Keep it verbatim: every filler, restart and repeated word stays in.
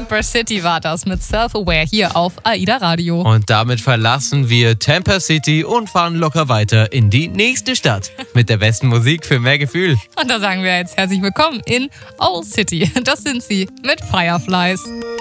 Empress City war das mit Self-Aware hier auf AIDA Radio. Und damit verlassen wir Tampa City und fahren locker weiter in die nächste Stadt. Mit der besten Musik für mehr Gefühl. Und da sagen wir jetzt herzlich willkommen in Owl City. Das sind sie mit Fireflies.